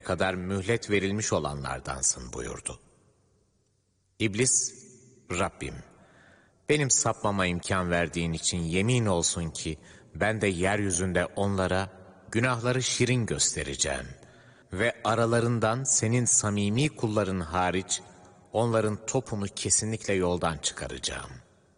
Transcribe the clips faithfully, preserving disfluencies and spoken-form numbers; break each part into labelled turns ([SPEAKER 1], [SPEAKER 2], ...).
[SPEAKER 1] kadar mühlet verilmiş olanlardansın buyurdu. İblis, Rabbim, benim sapmama imkan verdiğin için yemin olsun ki ben de yeryüzünde onlara günahları şirin göstereceğim ve aralarından senin samimi kulların hariç onların topunu kesinlikle yoldan çıkaracağım.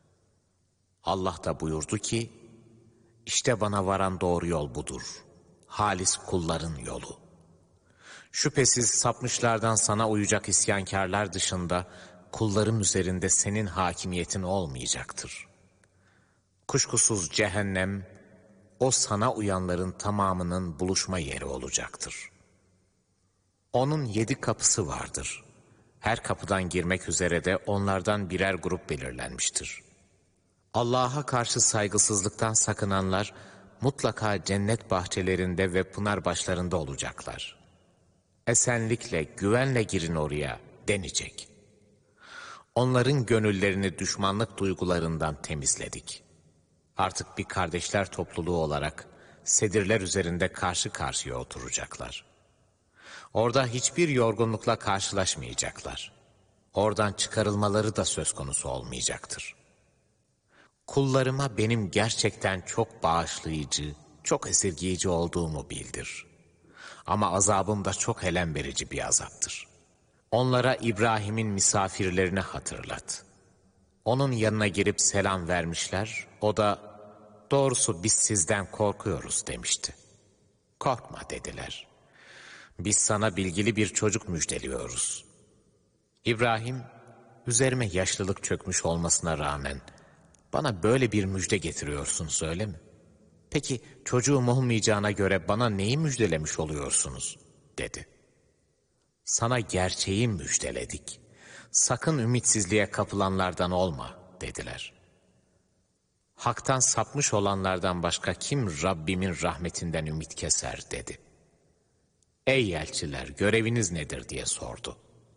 [SPEAKER 1] Allah da buyurdu ki, işte bana varan doğru yol budur, halis kulların yolu. Şüphesiz sapmışlardan sana uyacak isyankarlar dışında kullarım üzerinde senin hakimiyetin olmayacaktır. Kuşkusuz cehennem, o sana uyanların tamamının buluşma yeri olacaktır. Onun yedi kapısı vardır. Her kapıdan girmek üzere de onlardan birer grup belirlenmiştir. Allah'a karşı saygısızlıktan sakınanlar mutlaka cennet bahçelerinde ve pınar başlarında olacaklar. Esenlikle, güvenle girin oraya denecek. Onların gönüllerini düşmanlık duygularından temizledik. Artık bir kardeşler topluluğu olarak sedirler üzerinde karşı karşıya oturacaklar. Orada hiçbir yorgunlukla karşılaşmayacaklar. Oradan çıkarılmaları da söz konusu olmayacaktır. Kullarıma benim gerçekten çok bağışlayıcı, çok esirgeyici olduğumu bildir. Ama azabım da çok elem verici bir azaptır. Onlara İbrahim'in misafirlerini hatırlat. Onun yanına girip selam vermişler, o da doğrusu biz sizden korkuyoruz demişti. Korkma dediler. Biz sana bilgili bir çocuk müjdeliyoruz. İbrahim, üzerime yaşlılık çökmüş olmasına rağmen bana böyle bir müjde getiriyorsun söyle mi? Peki çocuğum olmayacağına göre bana neyi müjdelemiş oluyorsunuz? Dedi. Sana gerçeği müjdeledik. Sakın ümitsizliğe kapılanlardan olma dediler. Hak'tan sapmış olanlardan başka kim Rabbimin rahmetinden ümit keser dedi. Ey elçiler göreviniz nedir diye sordu.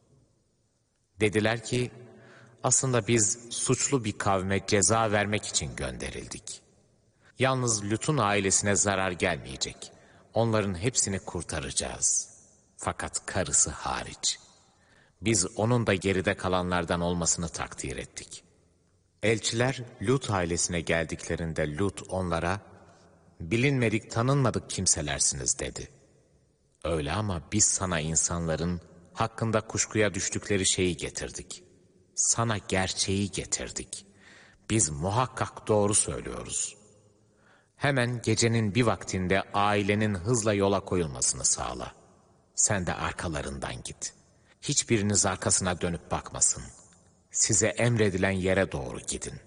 [SPEAKER 1] Dediler ki aslında biz suçlu bir kavme ceza vermek için gönderildik. Yalnız Lut'un ailesine zarar gelmeyecek. Onların hepsini kurtaracağız. Fakat karısı hariç. Biz onun da geride kalanlardan olmasını takdir ettik. Elçiler Lut ailesine geldiklerinde Lut onlara bilinmedik tanınmadık kimselersiniz dedi. Öyle ama biz sana insanların hakkında kuşkuya düştükleri şeyi getirdik. Sana gerçeği getirdik. Biz muhakkak doğru söylüyoruz. Hemen gecenin bir vaktinde ailenin hızla yola koyulmasını sağla. Sen de arkalarından git. Hiçbiriniz arkasına dönüp bakmasın. Size emredilen yere doğru gidin.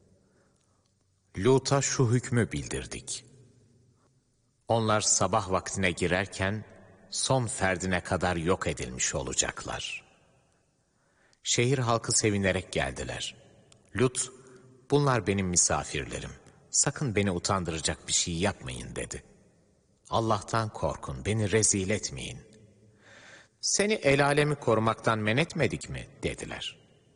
[SPEAKER 1] Lut'a şu hükmü bildirdik. Onlar sabah vaktine girerken son ferdine kadar yok edilmiş olacaklar. Şehir halkı sevinerek geldiler. Lut, bunlar benim misafirlerim. Sakın beni utandıracak bir şey yapmayın dedi. Allah'tan korkun, beni rezil etmeyin. Seni el alemi korumaktan men etmedik mi? Dediler.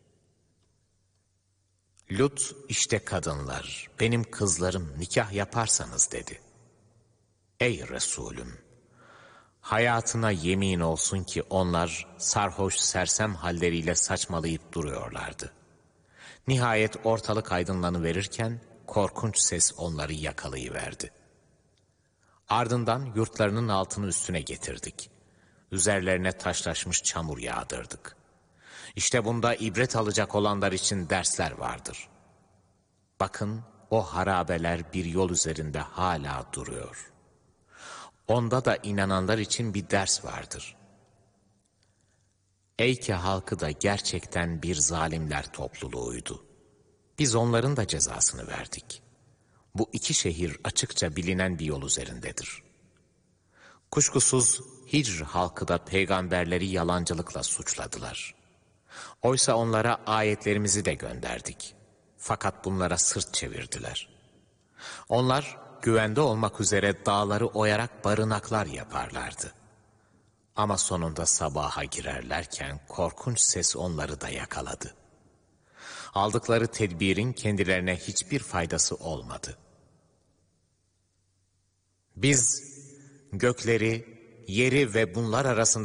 [SPEAKER 1] Lut, işte kadınlar, benim kızlarım nikah yaparsanız dedi. Ey Resulüm! Hayatına yemin olsun ki onlar sarhoş sersem halleriyle saçmalayıp duruyorlardı. Nihayet ortalık aydınlanıverirken korkunç ses onları yakalayıverdi. Ardından yurtlarının altını üstüne getirdik. Üzerlerine taşlaşmış çamur yağdırdık. İşte bunda ibret alacak olanlar için dersler vardır. Bakın o harabeler bir yol üzerinde hala duruyor. Onda da inananlar için bir ders vardır. Eyke halkı da gerçekten bir zalimler topluluğuydu. Biz onların da cezasını verdik. Bu iki şehir açıkça bilinen bir yol üzerindedir. Kuşkusuz Hicr halkı da peygamberleri yalancılıkla suçladılar. Oysa onlara ayetlerimizi de gönderdik. Fakat bunlara sırt çevirdiler. Onlar güvende olmak üzere dağları oyarak barınaklar yaparlardı. Ama sonunda sabaha girerlerken korkunç ses onları da yakaladı. Aldıkları tedbirin kendilerine hiçbir faydası olmadı. Biz gökleri, yeri ve bunlar arasında